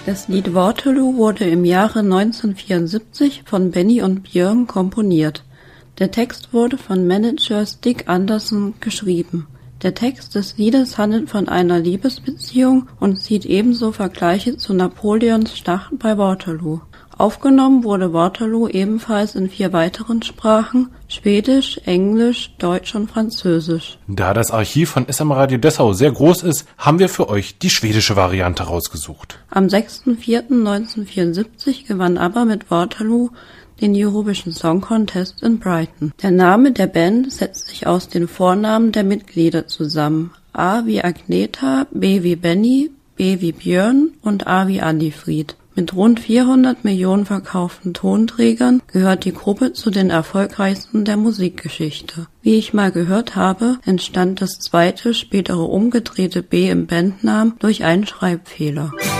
Das Lied Waterloo wurde im Jahre 1974 von Benny und Björn komponiert. Der Text wurde von Manager Stig Anderson geschrieben. Der Text des Liedes handelt von einer Liebesbeziehung und zieht ebenso Vergleiche zu Napoleons Schlacht bei Waterloo. Aufgenommen wurde Waterloo ebenfalls in 4 weiteren Sprachen: Schwedisch, Englisch, Deutsch und Französisch. Da das Archiv von SM Radio Dessau sehr groß ist, haben wir für euch die schwedische Variante rausgesucht. Am 6.4.1974 gewann ABBA mit Waterloo den Eurovision Song Contest in Brighton. Der Name der Band setzt sich aus den Vornamen der Mitglieder zusammen. A wie Agneta, B wie Benny, B wie Björn und A wie Annifried. Mit rund 400 Millionen verkauften Tonträgern gehört die Gruppe zu den erfolgreichsten der Musikgeschichte. Wie ich mal gehört habe, entstand das zweite, spätere umgedrehte B im Bandnamen durch einen Schreibfehler.